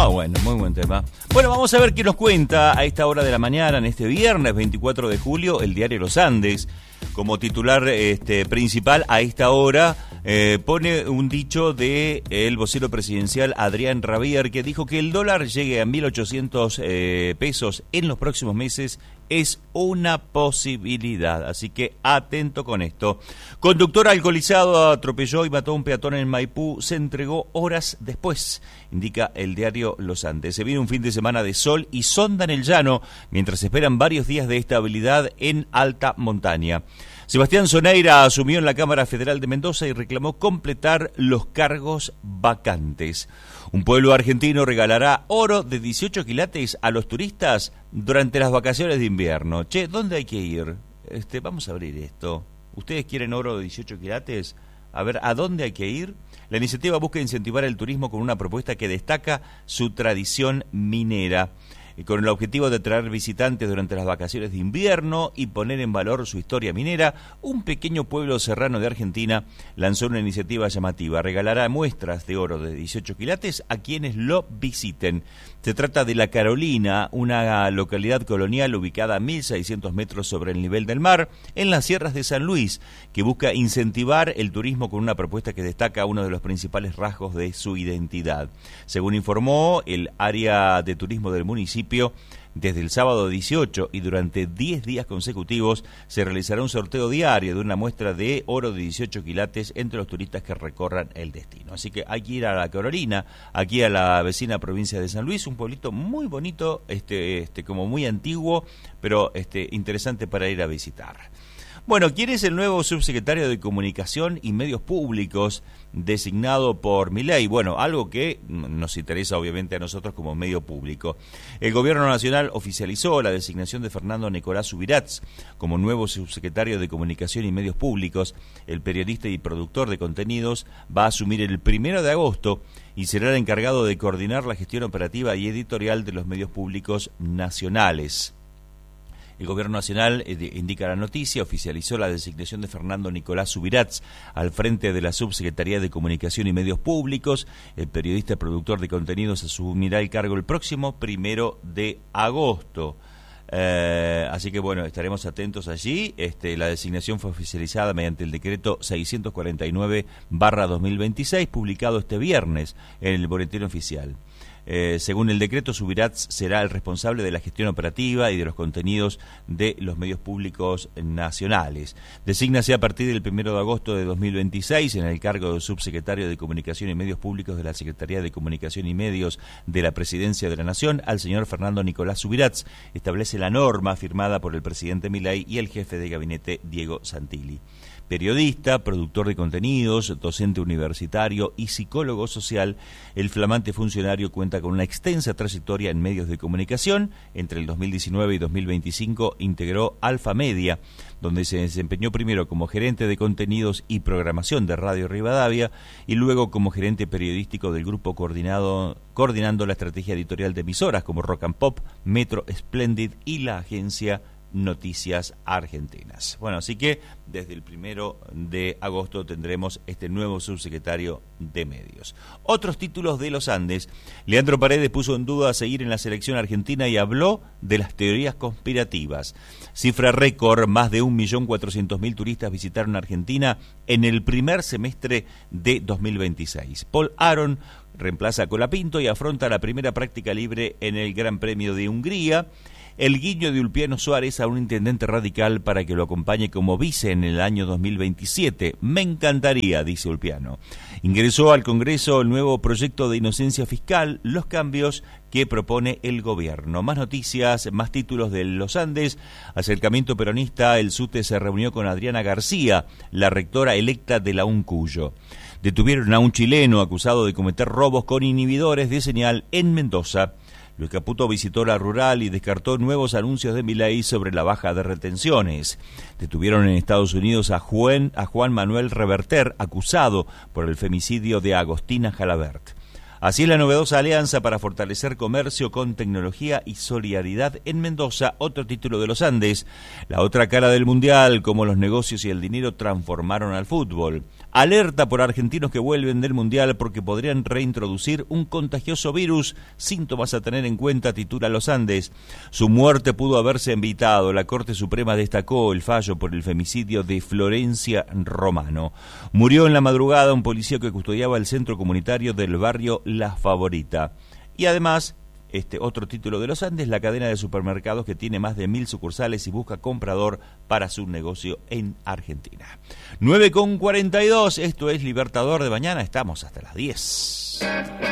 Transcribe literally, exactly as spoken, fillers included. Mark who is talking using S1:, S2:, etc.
S1: bueno, muy buen tema. Bueno, vamos a ver qué nos cuenta a esta hora de la mañana, en este viernes veinticuatro de julio, el diario Los Andes. Como titular este, principal a esta hora eh, pone un dicho de el vocero presidencial Adrián Rabier, que dijo que el dólar llegue a mil ochocientos eh, pesos en los próximos meses es una posibilidad, así que atento con esto. Conductor alcoholizado atropelló y mató a un peatón en Maipú, se entregó horas después, indica el diario Los Andes. Se viene un fin de semana de sol y sonda en el llano, mientras esperan varios días de estabilidad en alta montaña. Sebastián Soneira asumió en la Cámara Federal de Mendoza y reclamó completar los cargos vacantes. Un pueblo argentino regalará oro de dieciocho quilates a los turistas durante las vacaciones de invierno. Che, ¿dónde hay que ir? Este, vamos a abrir esto. ¿Ustedes quieren oro de dieciocho quilates? A ver, ¿a dónde hay que ir? La iniciativa busca incentivar el turismo con una propuesta que destaca su tradición minera, con el objetivo de atraer visitantes durante las vacaciones de invierno y poner en valor su historia minera. Un pequeño pueblo serrano de Argentina lanzó una iniciativa llamativa. Regalará muestras de oro de dieciocho quilates a quienes lo visiten. Se trata de La Carolina, una localidad colonial ubicada a mil seiscientos metros sobre el nivel del mar, en las sierras de San Luis, que busca incentivar el turismo con una propuesta que destaca uno de los principales rasgos de su identidad. Según informó el área de turismo del municipio, desde el sábado dieciocho y durante diez días consecutivos se realizará un sorteo diario de una muestra de oro de dieciocho quilates entre los turistas que recorran el destino. Así que hay que ir a La Carolina, aquí a la vecina provincia de San Luis, un pueblito muy bonito, este, este, como muy antiguo, pero este, interesante para ir a visitar. Bueno, ¿quién es el nuevo subsecretario de Comunicación y Medios Públicos designado por Milei? Bueno, algo que nos interesa obviamente a nosotros como medio público. El Gobierno Nacional oficializó la designación de Fernando Nicolás Subirats como nuevo subsecretario de Comunicación y Medios Públicos. El periodista y productor de contenidos va a asumir el primero de agosto y será el encargado de coordinar la gestión operativa y editorial de los medios públicos nacionales. El Gobierno Nacional, eh, indica la noticia, oficializó la designación de Fernando Nicolás Subirats al frente de la Subsecretaría de Comunicación y Medios Públicos. El periodista y productor de contenidos asumirá el cargo el próximo primero de agosto. Eh, así que bueno, estaremos atentos allí. Este, la designación fue oficializada mediante el decreto seiscientos cuarenta y nueve barra dos mil veintiséis, publicado este viernes en el Boletín Oficial. Eh, según el decreto, Subirats será el responsable de la gestión operativa y de los contenidos de los medios públicos nacionales. Desígnase a partir del primero de agosto de dos mil veintiséis en el cargo de subsecretario de Comunicación y Medios Públicos de la Secretaría de Comunicación y Medios de la Presidencia de la Nación al señor Fernando Nicolás Subirats. Establece la norma firmada por el presidente Milei y el jefe de gabinete Diego Santilli. Periodista, productor de contenidos, docente universitario y psicólogo social, el flamante funcionario cuenta con una extensa trayectoria en medios de comunicación. Entre el dos mil diecinueve y dos mil veinticinco integró Alfa Media, donde se desempeñó primero como gerente de contenidos y programación de Radio Rivadavia y luego como gerente periodístico del grupo coordinado, coordinando la estrategia editorial de emisoras como Rock and Pop, Metro, Splendid y la agencia Noticias Argentinas. Bueno, así que desde el primero de agosto tendremos este nuevo subsecretario de Medios. Otros títulos de Los Andes. Leandro Paredes puso en duda seguir en la selección argentina y habló de las teorías conspirativas. Cifra récord, más de un millón cuatrocientos mil turistas visitaron Argentina en el primer semestre de dos mil veintiséis. Paul Aron reemplaza a Colapinto y afronta la primera práctica libre en el Gran Premio de Hungría. El guiño de Ulpiano Suárez a un intendente radical para que lo acompañe como vice en el año dos mil veintisiete. Me encantaría, dice Ulpiano. Ingresó al Congreso el nuevo proyecto de inocencia fiscal, los cambios que propone el gobierno. Más noticias, más títulos de Los Andes. Acercamiento peronista, el SUTE se reunió con Adriana García, la rectora electa de la UNCUYO. Detuvieron a un chileno acusado de cometer robos con inhibidores de señal en Mendoza. Luis Caputo visitó la rural y descartó nuevos anuncios de Milei sobre la baja de retenciones. Detuvieron en Estados Unidos a Juan, a Juan Manuel Reverter, acusado por el femicidio de Agostina Jalabert. Así es la novedosa alianza para fortalecer comercio con tecnología y solidaridad en Mendoza, otro título de los Andes. La otra cara del Mundial, cómo los negocios y el dinero transformaron al fútbol. Alerta por argentinos que vuelven del Mundial porque podrían reintroducir un contagioso virus, síntomas a tener en cuenta, titula Los Andes. Su muerte pudo haberse evitado. La Corte Suprema destacó el fallo por el femicidio de Florencia Romano. Murió en la madrugada un policía que custodiaba el centro comunitario del barrio La Favorita. Y además, este otro título de Los Andes, la cadena de supermercados que tiene más de mil sucursales y busca comprador para su negocio en Argentina. nueve con cuarenta y dos, esto es Libertador de Mañana, estamos hasta las diez.